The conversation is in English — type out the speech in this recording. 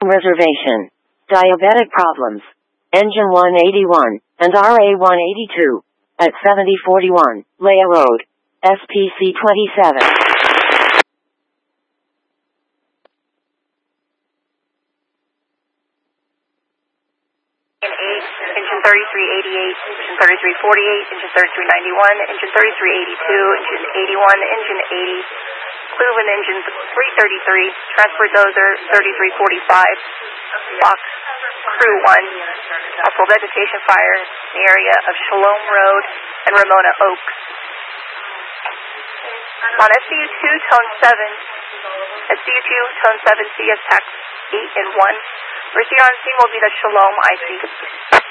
reservation. Diabetic problems. Engine 181 and RA 182 at 7041 Leia Road, SPC 27. Engine 3388, engine 3348, engine 3391, engine 3382, engine 81, engine 80, Cleveland engine 333, transfer dozer 3345, box crew 1, possible vegetation fire in the area of Shalom Road and Ramona Oaks. On SCU-2, tone 7, SCU-2, tone 7, CS tax 8 and 1. Receiver on scene will be the Shalom IC.